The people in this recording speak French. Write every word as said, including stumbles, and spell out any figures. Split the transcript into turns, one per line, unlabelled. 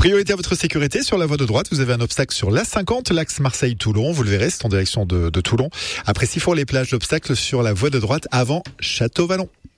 Priorité à votre sécurité sur la voie de droite. Vous avez un obstacle sur l'A cinquante, l'axe Marseille-Toulon. Vous le verrez, c'est en direction de, de Toulon. Après Sifour, les plages d'obstacles sur la voie de droite avant Château-Vallon.